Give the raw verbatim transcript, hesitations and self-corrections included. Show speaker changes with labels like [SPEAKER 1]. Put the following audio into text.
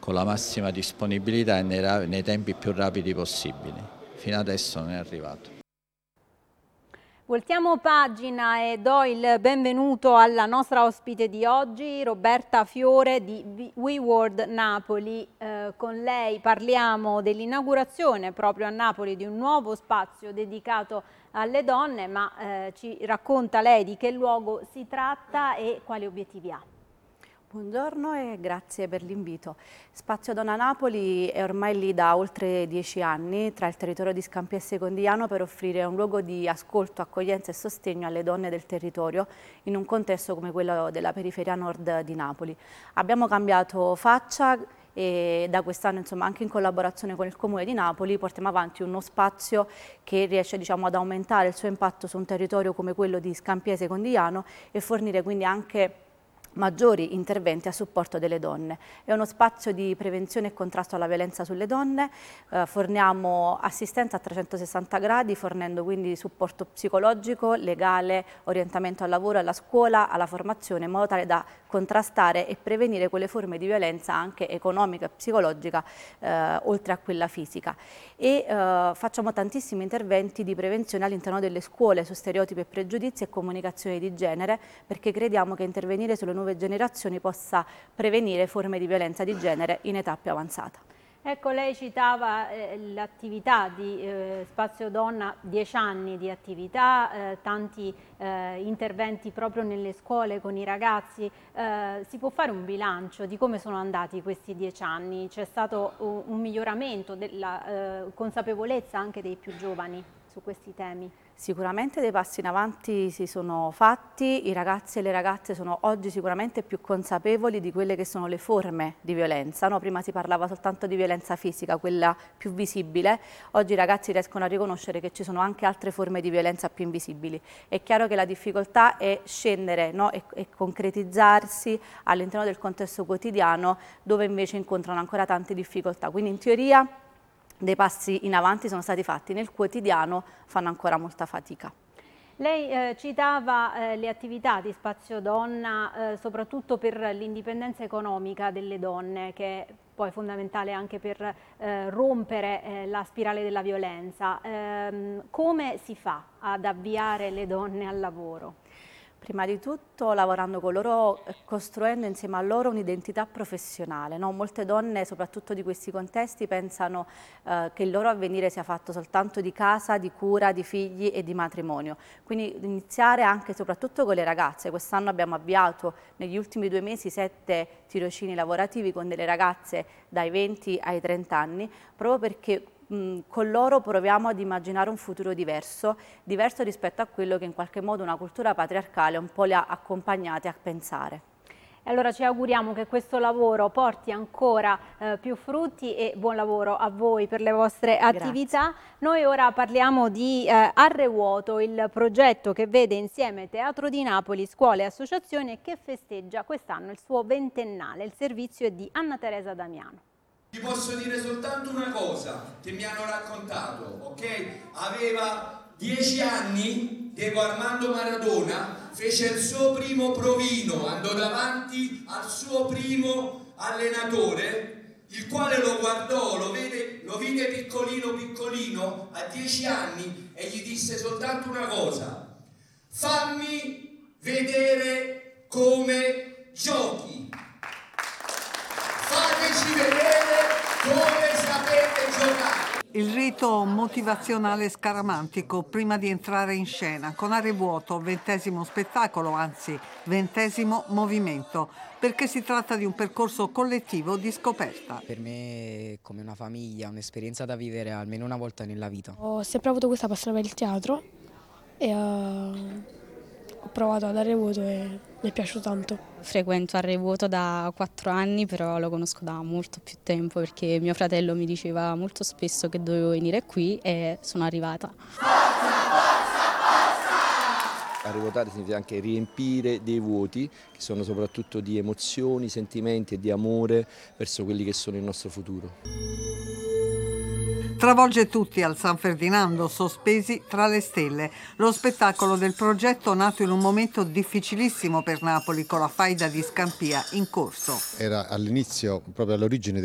[SPEAKER 1] con la massima disponibilità e nei, nei tempi più rapidi possibili. Fino adesso non è arrivato.
[SPEAKER 2] Voltiamo pagina e do il benvenuto alla nostra ospite di oggi, Roberta Fiore di WeWorld Napoli. Eh, con lei parliamo dell'inaugurazione proprio a Napoli di un nuovo spazio dedicato alle donne, ma eh, ci racconta lei di che luogo si tratta e quali obiettivi ha.
[SPEAKER 3] Buongiorno e grazie per l'invito. Spazio Donna Napoli è ormai lì da oltre dieci anni tra il territorio di Scampia e Secondigliano per offrire un luogo di ascolto, accoglienza e sostegno alle donne del territorio in un contesto come quello della periferia nord di Napoli. Abbiamo cambiato faccia e da quest'anno, insomma, anche in collaborazione con il Comune di Napoli portiamo avanti uno spazio che riesce, diciamo, ad aumentare il suo impatto su un territorio come quello di Scampia e Secondigliano e fornire quindi anche maggiori interventi a supporto delle donne. È uno spazio di prevenzione e contrasto alla violenza sulle donne, eh, forniamo assistenza a trecentosessanta gradi, fornendo quindi supporto psicologico, legale, orientamento al lavoro, alla scuola, alla formazione, in modo tale da contrastare e prevenire quelle forme di violenza anche economica e psicologica, eh, oltre a quella fisica. E eh, facciamo tantissimi interventi di prevenzione all'interno delle scuole su stereotipi e pregiudizi e comunicazione di genere, perché crediamo che intervenire sulle nuove generazioni possa prevenire forme di violenza di genere in età più avanzata.
[SPEAKER 2] Ecco, lei citava eh, l'attività di eh, Spazio Donna, dieci anni di attività, eh, tanti eh, interventi proprio nelle scuole con i ragazzi. Eh, si può fare un bilancio di come sono andati questi dieci anni? C'è stato un, un miglioramento della eh, consapevolezza anche dei più giovani su questi temi?
[SPEAKER 3] Sicuramente dei passi in avanti si sono fatti, i ragazzi e le ragazze sono oggi sicuramente più consapevoli di quelle che sono le forme di violenza, no? Prima si parlava soltanto di violenza fisica, quella più visibile, oggi i ragazzi riescono a riconoscere che ci sono anche altre forme di violenza più invisibili. È chiaro che la difficoltà è scendere, no? e, e concretizzarsi all'interno del contesto quotidiano dove invece incontrano ancora tante difficoltà, quindi in teoria dei passi in avanti sono stati fatti, nel quotidiano fanno ancora molta fatica.
[SPEAKER 2] Lei eh, citava eh, le attività di Spazio Donna eh, soprattutto per l'indipendenza economica delle donne, che è poi fondamentale anche per eh, rompere eh, la spirale della violenza. Ehm, come si fa ad avviare le donne al lavoro?
[SPEAKER 3] Prima di tutto lavorando con loro, costruendo insieme a loro un'identità professionale, no? Molte donne, soprattutto di questi contesti, pensano eh, che il loro avvenire sia fatto soltanto di casa, di cura, di figli e di matrimonio. Quindi iniziare anche e soprattutto con le ragazze. Quest'anno abbiamo avviato negli ultimi due mesi sette tirocini lavorativi con delle ragazze dai venti ai trenta anni, proprio perché con loro proviamo ad immaginare un futuro diverso, diverso rispetto a quello che in qualche modo una cultura patriarcale un po' le ha accompagnate a pensare.
[SPEAKER 2] E allora ci auguriamo che questo lavoro porti ancora eh, più frutti e buon lavoro a voi per le vostre attività. Grazie. Noi ora parliamo di eh, Arrevuoto, il progetto che vede insieme Teatro di Napoli, scuole e associazioni e che festeggia quest'anno il suo ventennale. Il servizio è di Anna Teresa Damiano.
[SPEAKER 4] Ti posso dire soltanto una cosa che mi hanno raccontato, ok? Aveva dieci anni, Diego Armando Maradona fece il suo primo provino, andò davanti al suo primo allenatore, il quale lo guardò, lo, vede, lo vide piccolino piccolino, a dieci anni, e gli disse soltanto una cosa: fammi vedere come giochi. Fateci vedere come sapete giocare.
[SPEAKER 5] Il rito motivazionale scaramantico prima di entrare in scena, con Arrevuoto, ventesimo spettacolo, anzi ventesimo movimento, perché si tratta di un percorso collettivo di scoperta.
[SPEAKER 6] Per me è come una famiglia, un'esperienza da vivere almeno una volta nella vita.
[SPEAKER 7] Ho sempre avuto questa passione per il teatro e uh... ho provato ad Arrevuoto e mi è piaciuto tanto.
[SPEAKER 8] Frequento Arrevuoto da quattro anni, però lo conosco da molto più tempo perché mio fratello mi diceva molto spesso che dovevo venire qui e sono arrivata.
[SPEAKER 9] Arrevuotare significa anche riempire dei vuoti, che sono soprattutto di emozioni, sentimenti e di amore verso quelli che sono il nostro futuro.
[SPEAKER 5] Travolge tutti al San Ferdinando, sospesi tra le stelle. Lo spettacolo del progetto nato in un momento difficilissimo per Napoli, con la faida di Scampia in corso.
[SPEAKER 10] Era all'inizio, proprio all'origine